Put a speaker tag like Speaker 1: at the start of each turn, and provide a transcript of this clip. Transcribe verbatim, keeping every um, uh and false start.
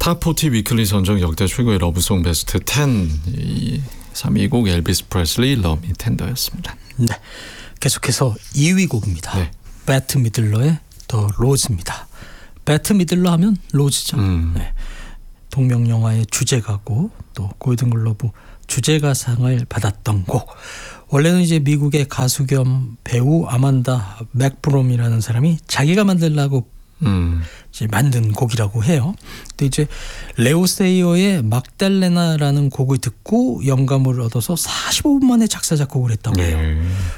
Speaker 1: 탑사십 위클리 선정 역대 최고의 러브송 베스트 십. 이 삼 위 곡 엘비스 프레슬리 Love Me Tender였습니다.
Speaker 2: 네, 계속해서 이 위 곡입니다.
Speaker 1: 네.
Speaker 2: 배트 미들러의 The Rose입니다. 배트 미들러 하면 로즈죠.
Speaker 1: 음.
Speaker 2: 네. 동명 영화의 주제가고 또 골든글로브 주제가상을 받았던 곡. 원래는 이제 미국의 가수 겸 배우 아만다 맥브롬이라는 사람이 자기가 만들려고
Speaker 1: 음.
Speaker 2: 이제 만든 곡이라고 해요. 근데 이제 레오 세이어의 막달레나라는 곡을 듣고 영감을 얻어서 사십오 분 만에 작사 작곡을 했다고 해요.
Speaker 1: 네.